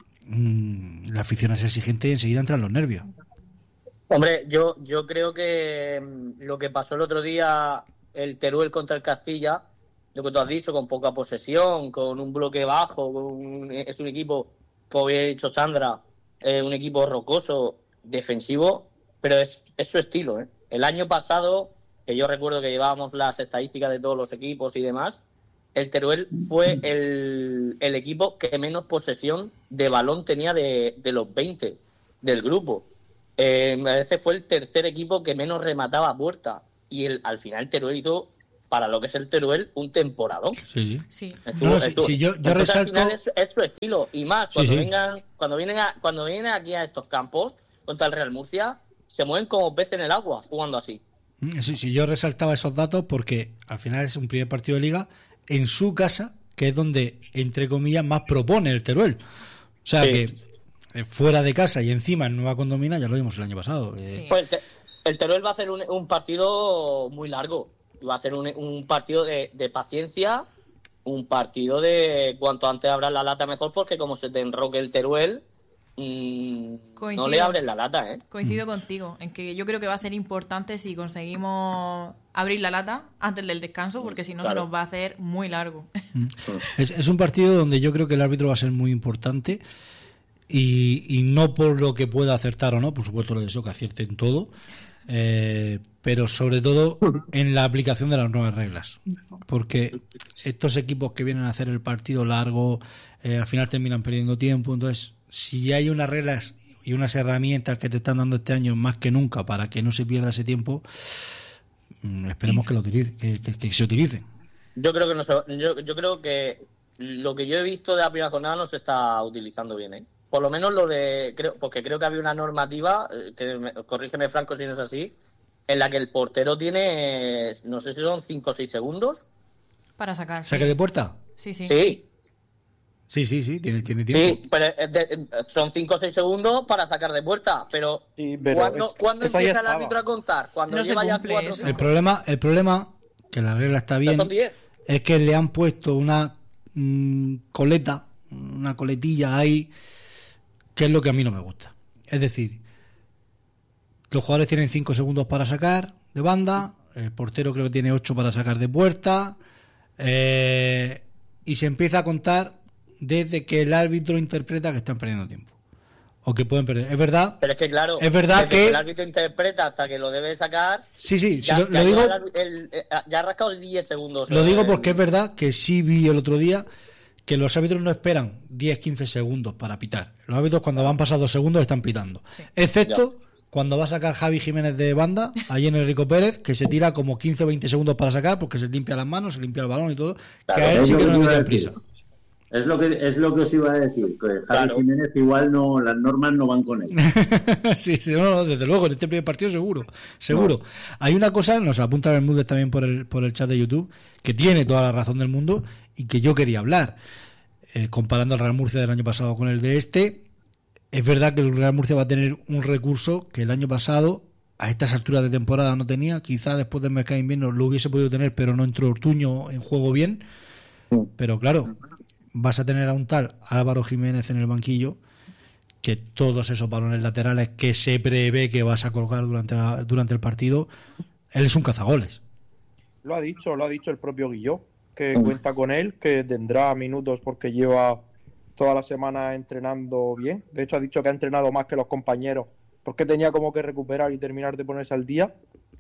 A: mmm, la afición es exigente y enseguida entran los nervios.
D: Hombre, yo, yo creo que lo que pasó el otro día, el Teruel contra el Castilla, lo que tú has dicho, con poca posesión, con un bloque bajo, con un, es un equipo, como había dicho Sandra, eh, un equipo rocoso, defensivo, pero es, es su estilo, ¿eh? El año pasado, que yo recuerdo que llevábamos las estadísticas de todos los equipos y demás, el Teruel fue el, el equipo que menos posesión de balón tenía de, de los veinte del grupo. Eh, a veces fue el tercer equipo que menos remataba a puerta. Y el, al final el Teruel hizo, para lo que es el Teruel, un temporadón.
A: Sí, sí.
D: sí. Estuvo,
A: no,
D: estuvo.
A: Sí, sí, yo, yo resalto...
D: Al final es, es su estilo. Y más, cuando,
A: sí, sí.
D: vengan, cuando, vienen a, cuando vienen aquí a estos campos contra el Real Murcia, se mueven como peces en el agua jugando así.
A: Sí, sí, yo resaltaba esos datos porque al final es un primer partido de liga en su casa, que es donde, entre comillas, más propone el Teruel. O sea sí. que fuera de casa y encima en Nueva Condomina, ya lo vimos el año pasado.
D: Sí. Eh... Pues el, te, el Teruel va a hacer un, un partido muy largo. Va a ser un, un partido de, de paciencia, un partido de cuanto antes abras la lata mejor, porque como se te enroque el Teruel, no le abres la lata, ¿eh?
C: Coincido mm. contigo, en que yo creo que va a ser importante si conseguimos abrir la lata antes del descanso, porque si no claro. se nos va a hacer muy largo.
A: Mm. Es, es un partido donde yo creo que el árbitro va a ser muy importante y, y no por lo que pueda acertar o no, por supuesto le deseo que acierte en todo, eh, pero sobre todo en la aplicación de las nuevas reglas, porque estos equipos que vienen a hacer el partido largo, eh, al final terminan perdiendo tiempo, entonces si hay unas reglas y unas herramientas que te están dando este año más que nunca para que no se pierda ese tiempo, esperemos que lo utilice, que, que, que se utilicen.
D: Yo creo que no se, yo, yo creo que lo que yo he visto de la primera jornada no se está utilizando bien, ¿eh? por lo menos lo de, creo, porque creo que había una normativa, que me, corrígeme Franco si no es así, en la que el portero tiene, no sé si son cinco o seis segundos.
C: Para sacar.
A: ¿Saque
C: sí.
A: de puerta?
C: Sí, sí.
D: Sí.
A: Sí, sí, sí, tiene, tiene tiempo.
D: Sí, pero de, son cinco o seis segundos para sacar de puerta, pero,
E: Sí, pero
D: ¿cuándo,
E: es-
D: ¿cuándo
E: eso ya
D: empieza el
E: estaba.
D: árbitro a contar? Cuando
C: No se
D: lleva ya
C: cumple
D: cuatro
C: eso.
A: El problema, el problema, que la regla está bien,
D: son diez.
A: es que le han puesto una mm, coleta, una coletilla ahí, que es lo que a mí no me gusta. Es decir, los jugadores tienen cinco segundos para sacar de banda, el portero creo que tiene ocho para sacar de puerta, eh, y se empieza a contar desde que el árbitro interpreta que están perdiendo tiempo. O que pueden perder. Es verdad.
D: Pero es que claro,
A: Es verdad
D: desde
A: que-
D: el árbitro interpreta hasta que lo debe sacar.
A: Sí, sí, sí,
D: ya,
A: lo,
D: ya
A: lo digo.
D: lleva el- el- eh, ya ha rascado diez segundos.
A: Lo
D: eh,
A: digo porque es verdad que sí vi el otro día que los árbitros no esperan diez quince segundos para pitar. Los árbitros cuando van pasados segundos están pitando.
C: Sí.
A: Excepto cuando va a sacar Javi Jiménez de banda, allí en el Rico Pérez, que se tira como quince o veinte segundos para sacar porque se limpia las manos, se limpia el balón y todo,
F: Claro,
A: que a él
F: es
A: sí
F: lo
A: que no
F: que
A: le
F: iba a
A: meten
F: decir.
A: prisa.
F: Es lo que es lo que os iba a decir, que Javi
D: Claro.
F: Jiménez igual no, las normas no van con él.
A: sí, sí, no, no, desde luego, en este primer partido seguro, seguro.
F: No.
A: Hay una cosa, nos apunta Bermúdez también por el, por el chat de YouTube, que tiene toda la razón del mundo y que yo quería hablar. Eh, comparando al Real Murcia del año pasado con el de este, es verdad que el Real Murcia va a tener un recurso que el año pasado, a estas alturas de temporada, no tenía. Quizá después del mercado de invierno lo hubiese podido tener, pero no entró Ortuño en juego bien. Pero claro, vas a tener a un tal Álvaro Jiménez en el banquillo, que todos esos balones laterales que se prevé que vas a colgar durante, la- durante el partido, él es un cazagoles.
E: Lo ha dicho, lo ha dicho el propio Guilló, que cuenta con él, que tendrá minutos porque lleva toda la semana entrenando bien. De hecho, ha dicho que ha entrenado más que los compañeros, porque tenía como que recuperar y terminar de ponerse al día.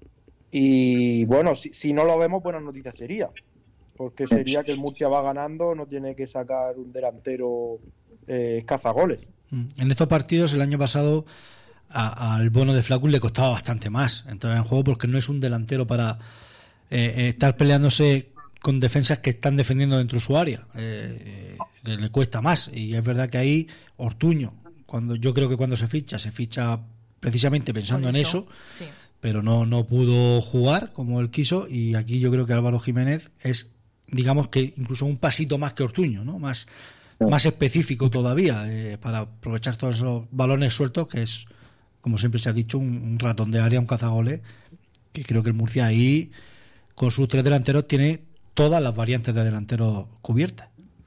E: Y bueno, si, si no lo vemos, buena noticia sería, porque sería que el Murcia va ganando, no tiene que sacar un delantero eh, cazagoles.
A: En estos partidos, el año pasado, a- al Bono de Flacus le costaba bastante más entrar en juego porque no es un delantero para eh, eh, estar peleándose con defensas que están defendiendo dentro de su área. Eh, eh, le, le cuesta más. Y es verdad que ahí Ortuño, cuando yo creo que cuando se ficha, se ficha precisamente pensando
C: Por
A: en eso,
C: Sí.
A: pero no, no pudo jugar como él quiso. Y aquí yo creo que Álvaro Jiménez es, digamos que incluso un pasito más que Ortuño, ¿no? Más, más específico todavía, eh, para aprovechar todos esos balones sueltos, que es, como siempre se ha dicho, un, un ratón de área, un cazagoles, que creo que el Murcia ahí, con sus tres delanteros, tiene todas las variantes de delanteros cubiertas.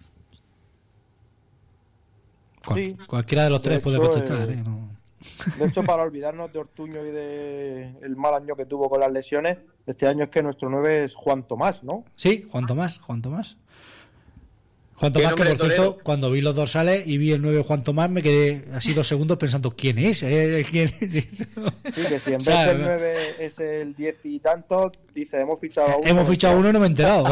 A: Cual-
E: Sí.
A: Cualquiera de los
E: De
A: tres puede
E: hecho,
A: contestar,
E: eh,
A: ¿eh? No-
E: De hecho, para olvidarnos de Ortuño y de el mal año que tuvo con las lesiones, este año es que nuestro nueve es Juan Tomás, ¿no?
A: Sí, Juan Tomás, Juan Tomás. Juan
D: Qué
A: Tomás, que
D: nombre
A: por cierto,
D: torero.
A: cuando vi los dorsales y vi el nueve Juan Tomás, me quedé así dos segundos pensando, ¿quién es? ¿Eh? ¿Quién es?
E: Sí, que si en
A: O sea,
E: vez del nueve es el diez y tanto, dice, hemos fichado a uno.
A: Hemos fichado uno y no me he enterado.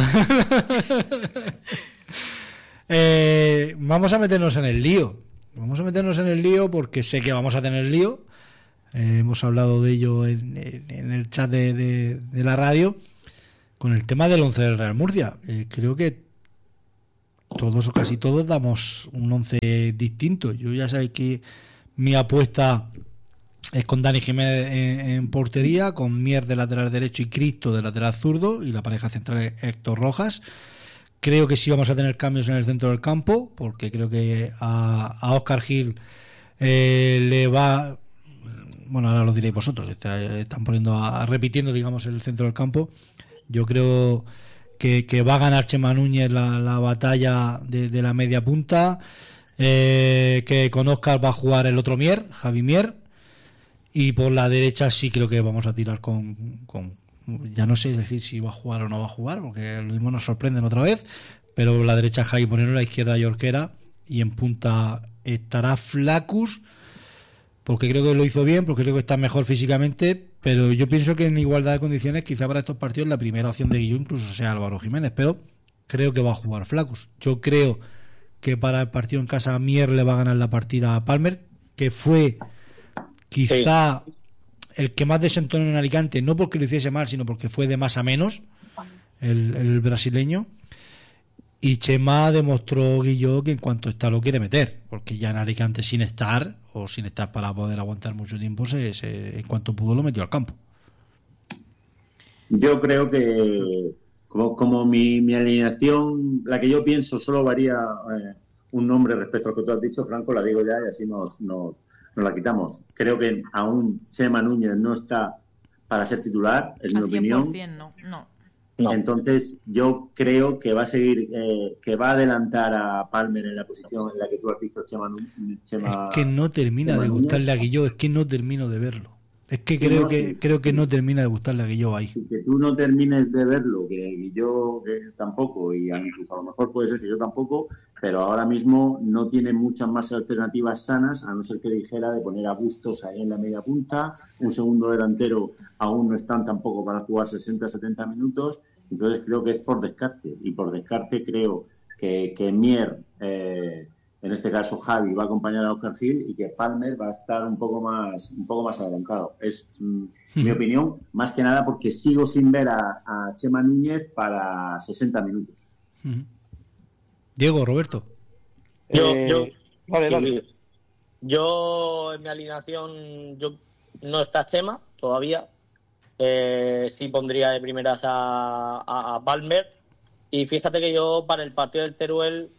A: Eh, vamos a meternos en el lío. Vamos a meternos en el lío porque sé que vamos a tener lío. Eh, hemos hablado de ello en, en- en el chat de, de- de la radio con el tema del once del Real Murcia. Eh, creo que todos o casi todos damos un once distinto. Yo ya sabéis que mi apuesta es con Dani Jiménez en, en portería, con Mier de lateral derecho y Cristo de lateral zurdo, y la pareja central es Héctor Rojas. Creo que sí vamos a tener cambios en el centro del campo, porque creo que a, a Óscar Gil eh, le va, bueno, ahora lo diréis vosotros, está- están poniendo a, repitiendo, digamos, el centro del campo. Yo creo que, que va a ganar Chema Núñez la, la batalla de, de la media punta, eh, que con Óscar va a jugar el otro Mier, Javi Mier, y por la derecha sí creo que vamos a tirar con, con ya no sé decir si va a jugar o no va a jugar, porque lo mismo nos sorprenden otra vez, pero la derecha Javi Moreno, la izquierda Yorquera, y en punta estará Flacus, porque creo que lo hizo bien, porque creo que está mejor físicamente, pero yo pienso que en igualdad de condiciones quizá para estos partidos la primera opción de Guilló incluso sea Álvaro Jiménez, pero creo que va a jugar Flacus. Yo creo que para el partido en casa Mier le va a ganar la partida a Palmer, que fue quizá el que más desentonó en Alicante, no porque lo hiciese mal, sino porque fue de más a menos, el, el brasileño. Y Chema demostró, Guilló, que en cuanto está lo quiere meter, porque ya en Alicante sin estar, o sin estar para poder aguantar mucho tiempo, se, se, en cuanto pudo lo metió al campo.
F: Yo creo que como, como mi, mi alineación, la que yo pienso, solo varía eh, un nombre respecto al que tú has dicho, Franco, la digo ya y así nos, nos, nos la quitamos. Creo que aún Chema Núñez no está para ser titular, es mi opinión.
C: cien por ciento no, no.
F: No. Entonces yo creo que va a seguir, eh, que va a adelantar a Palmer en la posición en la que tú has dicho, Chema. Chema
A: es que no termina
F: Chema
A: de gustarle
F: Núñez.
A: a Guilló, es que no termino de verlo. Es que sí, creo
F: no,
A: que
F: sí.
A: creo que no termina de gustarle a Guilló ahí.
F: Que tú no termines de verlo, que yo que tampoco, y incluso a lo mejor puede ser que yo tampoco, pero ahora mismo no tiene muchas más alternativas sanas, a no ser que dijera de poner a Bustos ahí en la media punta, un segundo delantero aún no están tampoco para jugar sesenta a setenta minutos, entonces creo que es por descarte, y por descarte creo que, que Mier, eh, en este caso Javi, va a acompañar a Óscar Gil y que Palmer va a estar un poco más un poco más adelantado. Es mm, mi opinión, más que nada porque sigo sin ver a, a Chema Núñez para sesenta minutos.
A: Diego, Roberto.
D: Yo,
E: Eh,
D: yo,
E: vale,
D: sí,
E: dale.
D: yo en mi alineación yo no está Chema todavía. Eh, sí pondría de primeras a, a, a Palmer. Y fíjate que yo para el partido del Teruel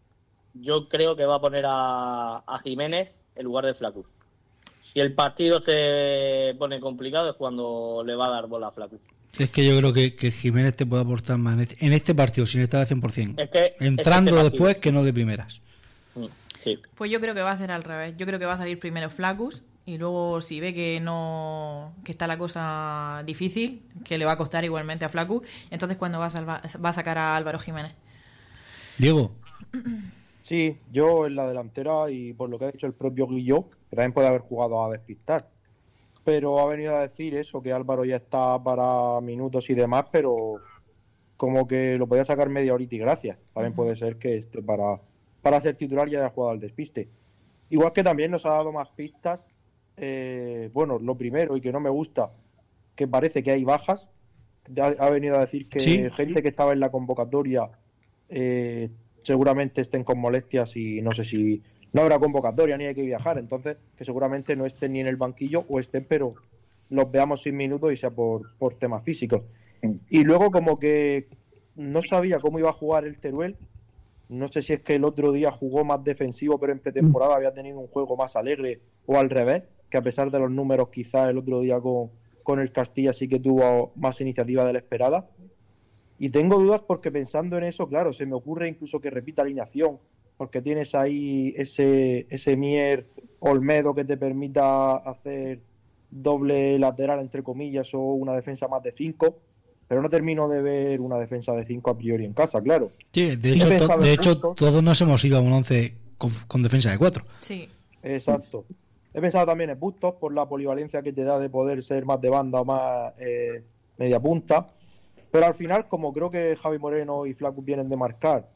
D: yo creo que va a poner a, a Jiménez en lugar de Flaccus. Si el partido se pone complicado es cuando le va a dar bola a Flaccus.
A: Es que yo creo que, que Jiménez te puede aportar más en este, en este partido sin estar al cien por ciento.
D: Es que,
A: entrando
D: es que este
A: después
D: partido.
A: que no de primeras.
D: Sí.
C: Pues yo creo que va a ser al revés. Yo creo que va a salir primero Flaccus y luego si ve que no que está la cosa difícil, que le va a costar igualmente a Flaccus, entonces cuando va a, salvar, va a sacar a Álvaro Jiménez.
A: Diego.
E: Sí, yo en la delantera y por lo que ha dicho el propio Guilló, que también puede haber jugado a despistar. Pero ha venido a decir eso, que Álvaro ya está para minutos y demás, pero como que lo podía sacar media horita y gracias. También uh-huh. puede ser que esté para, para ser titular y haya jugado al despiste. Igual que también nos ha dado más pistas. Eh, bueno, lo primero y que no me gusta, que parece que hay bajas. Ha, ha venido a decir que ¿Sí? gente que estaba en la convocatoria eh, seguramente estén con molestias y no sé si no habrá convocatoria ni hay que viajar, entonces que seguramente no estén ni en el banquillo o estén, pero los veamos sin minutos y sea por, por temas físicos. Y luego como que no sabía cómo iba a jugar el Teruel, no sé si es que el otro día jugó más defensivo pero en pretemporada había tenido un juego más alegre o al revés, que a pesar de los números quizás el otro día con, con el Castilla sí que tuvo más iniciativa de la esperada. Y tengo dudas porque pensando en eso, claro, se me ocurre incluso que repita alineación, porque tienes ahí ese, ese Mier Olmedo que te permita hacer doble lateral, entre comillas, o una defensa más de cinco, pero no termino de ver una defensa de cinco a priori en casa, claro.
A: Sí, de hecho, to- de hecho todos nos hemos ido a un once con, con defensa de cuatro.
C: Sí.
E: Exacto. He pensado también en Bustos por la polivalencia que te da de poder ser más de banda o más eh, media punta. Pero al final, como creo que Javi Moreno y Flaccus vienen de marcar,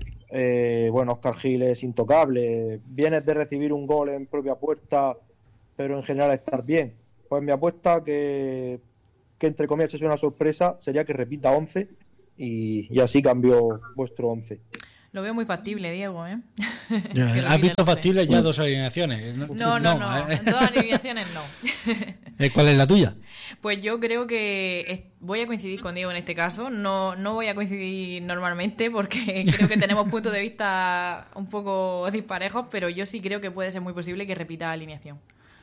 E: eh, bueno, Óscar Gil es intocable, vienes de recibir un gol en propia puerta, pero en general estar bien. Pues mi apuesta, que, que entre comillas es una sorpresa, sería que repita once y, y así cambió vuestro once.
C: Lo veo muy factible, Diego, ¿eh?
A: Ya, ¿has visto factible ya dos alineaciones?
C: No, no, no, no.
A: ¿eh?
C: Dos alineaciones no.
A: ¿Cuál es la tuya?
C: Pues yo creo que es, voy a coincidir con Diego en este caso. No, no voy a coincidir normalmente porque creo que tenemos puntos de vista un poco disparejos, pero yo sí creo que puede ser muy posible que repita alineación.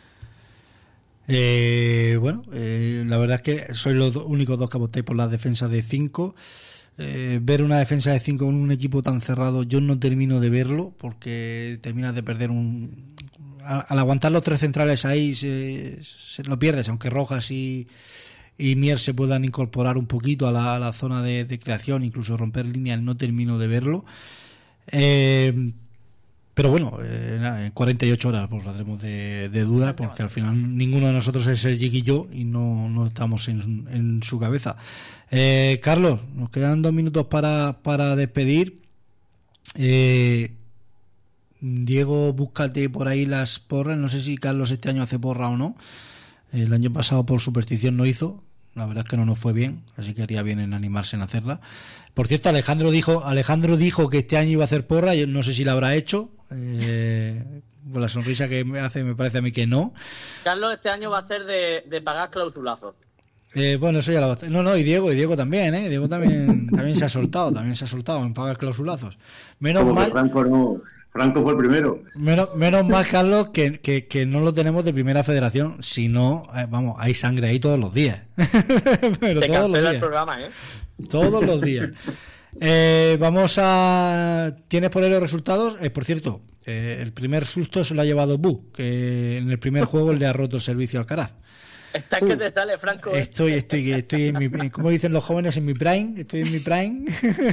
A: Eh, bueno, eh, la verdad es que sois los do- únicos dos que apostáis por la defensa de cinco. Eh, ver una defensa de cinco con un equipo tan cerrado yo no termino de verlo porque terminas de perder un al, al aguantar los tres centrales ahí se, se lo pierdes, aunque Rojas y, y Mier se puedan incorporar un poquito a la, a la zona de, de creación, incluso romper líneas, no termino de verlo. eh, pero bueno, eh, nada, en cuarenta y ocho horas pues saldremos de, de duda porque al final ninguno de nosotros es el Jig y yo y no, no estamos en, en su cabeza. Eh, Carlos, nos quedan dos minutos para, para despedir. Eh, Diego, búscate por ahí las porras. No sé si Carlos este año hace porra o no. El año pasado por superstición no hizo. La verdad es que no nos fue bien, así que haría bien en animarse en hacerla. Por cierto, Alejandro dijo Alejandro dijo que este año iba a hacer porra, yo no sé si la habrá hecho. Eh, con la sonrisa que me hace, me parece a mí que no.
D: Carlos este año va a ser de, de pagar clausulazos.
A: Eh, bueno, eso ya lo... No, no, y Diego, y Diego también, ¿eh? Diego también, también se ha soltado, también se ha soltado en pagar clausulazos. Menos
F: Como
A: mal...
F: que Franco no... Franco fue el primero.
A: Menos, menos mal, Carlos, que, que, que no lo tenemos de primera federación, si no, eh, vamos, hay sangre ahí todos los días. Pero
D: Te
A: todos los
D: cancela
A: días.
D: el programa, ¿eh?
A: Todos los días. Eh, vamos a... ¿Tienes por ahí los resultados? Eh, por cierto, eh, el primer susto se lo ha llevado Bu, que en el primer juego le ha roto el servicio al Alcaraz.
D: Está que te sale, Franco. ¿eh?
A: Estoy, estoy, estoy en mi, como dicen los jóvenes, en mi prime. Estoy en mi prime.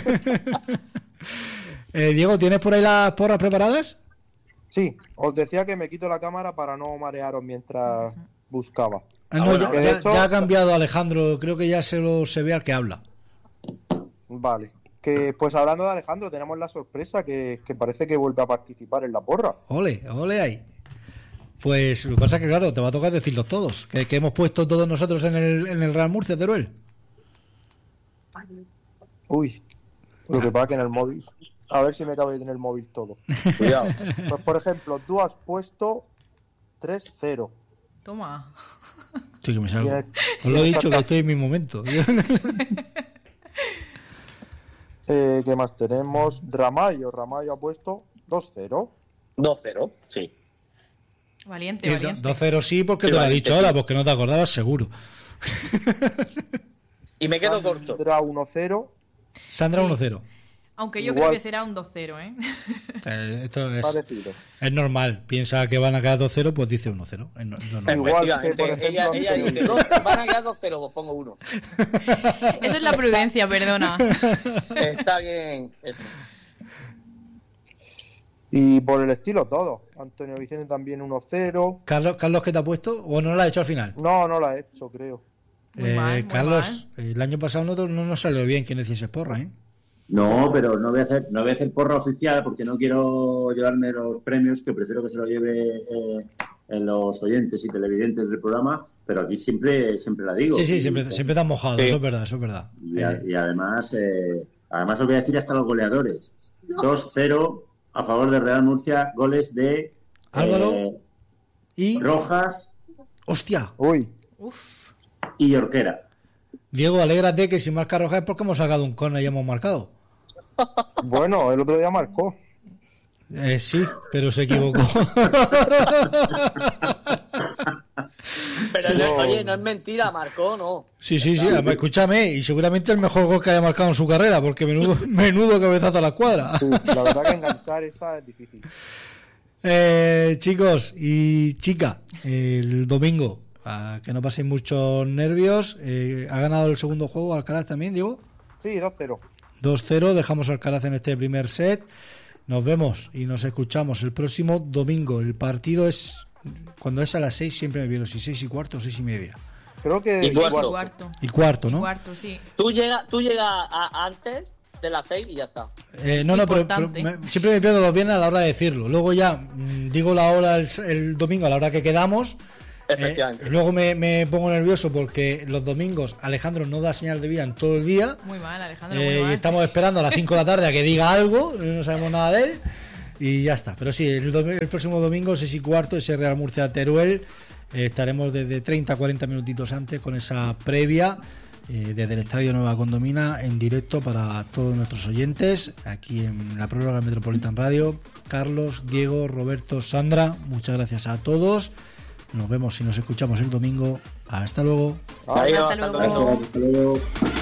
A: eh, Diego, ¿tienes por ahí las porras preparadas?
E: Sí, os decía que me quito la cámara para no marearos mientras buscaba.
A: Ah, no,
D: bueno,
A: ya,
E: de
A: ya-
E: hecho-
A: ya ha cambiado Alejandro. Creo que ya se lo se ve al que habla.
E: Vale. Que pues hablando de Alejandro, tenemos la sorpresa que, que parece que vuelve a participar en la porra.
A: Ole, ole ahí. Pues lo que pasa es que, claro, te va a tocar decirlos todos. Que, que hemos puesto todos nosotros en el, en el Real Murcia, Teruel.
E: Uy, lo que pasa que en el móvil. A ver si me cabe en el móvil todo.
D: Cuidado.
E: Pues por ejemplo, tú has puesto tres cero.
C: Toma.
A: Estoy que me salgo.
E: Tienes-
A: Os lo he dicho que estoy en mi momento.
E: Eh, ¿Qué más tenemos? Ramayo. Ramayo ha puesto dos cero.
D: dos cero, sí.
C: Valiente,
A: Y
C: valiente.
A: dos cero sí, porque
D: Sí,
A: te lo ha
D: vale,
A: dicho
D: sí.
A: ahora, porque no te acordabas, seguro.
D: Y me quedo corto.
E: Sandra uno cero.
A: Sandra
C: Sí.
A: uno cero.
C: Aunque yo
E: Igual.
C: creo que será un dos cero, ¿eh?
A: Eh, Esto es,
E: Parecido.
A: es normal. Piensa que van a quedar dos cero, pues dice uno cero. Es no- es normal.
E: Igual que,
D: Efectivamente,
E: por ejemplo,
D: ella, ella
E: Antonio
D: dice, dos, van a quedar dos cero, pues pongo uno.
C: Eso es la prudencia, perdona.
D: Está bien eso.
E: Y por el estilo todo. Antonio Vicente también uno cero.
A: Carlos, Carlos, ¿qué te ha puesto? ¿O no lo ha hecho al final?
E: No, no lo ha hecho, creo.
C: Muy
A: Eh,
C: mal, muy
A: Carlos, el año pasado no, no nos salió bien que no hiciese porra, ¿eh?
F: No, pero no voy a hacer, no voy a hacer porra oficial porque no quiero llevarme los premios, que prefiero que se lo lleve eh, en los oyentes y televidentes del programa, pero aquí siempre siempre la digo.
A: Sí, sí,
F: Y-
A: siempre, siempre te han mojado,
D: Sí.
A: eso es verdad, eso es verdad.
F: Y, a-
A: Eh,
F: y además, eh, además os voy a decir hasta los goleadores. dos cero a favor de Real Murcia, goles de
A: Álvaro.
F: eh,
A: y,
F: Rojas
A: hostia,
E: Uy,
C: Uf.
F: y Orquera.
A: Diego, alégrate que si marca Roja es porque hemos sacado un córner y hemos marcado.
E: bueno, el otro día marcó.
A: Eh, sí, pero se equivocó.
D: Pero no- oye, no es mentira, marcó, no.
A: Sí, sí, sí, además, escúchame, y seguramente el mejor gol que haya marcado en su carrera, porque menudo, menudo cabezazo a la cuadra.
E: Sí, la verdad que enganchar esa es difícil.
A: Eh, chicos y chica, el domingo, a que no paséis muchos nervios, eh, ha ganado el segundo juego Alcaraz también, Diego.
E: Sí, dos cero.
A: dos cero, dejamos a Alcaraz en este primer set. Nos vemos y nos escuchamos el próximo domingo. El partido es, cuando es a las seis, siempre me viene, si seis y cuarto o seis y media.
E: Creo que
D: Y
C: Seis
D: cuarto.
C: y cuarto.
A: Y cuarto,
C: Y
A: ¿no?
C: cuarto, sí.
D: Tú llegas tú llega a- antes de las seis y ya está.
A: Eh, no, no, pero, pero
C: Importante.
A: me- siempre me pierdo los viernes a la hora de decirlo. Luego ya mm, digo la hora el, el domingo a la hora que quedamos. Eh,
D: Efectivamente.
A: luego me, me pongo nervioso porque los domingos Alejandro no da señal de vida en todo el día.
C: Muy mal, Alejandro,
A: Eh,
C: muy
A: y
C: mal.
A: estamos esperando a las cinco de la tarde a que diga algo, no sabemos nada de él y ya está. Pero sí, el, domi- el próximo domingo, seis y cuarto, ese Real Murcia Teruel, eh, estaremos desde treinta a cuarenta minutitos antes con esa previa eh, desde el Estadio Nueva Condomina en directo para todos nuestros oyentes aquí en la prórroga Metropolitan Radio. Carlos, Diego, Roberto, Sandra, muchas gracias a todos. Nos vemos y nos escuchamos el domingo. Hasta luego.
E: Ah,
D: Adiós,
C: Hasta
D: hasta
C: luego.
D: luego.
F: Hasta luego.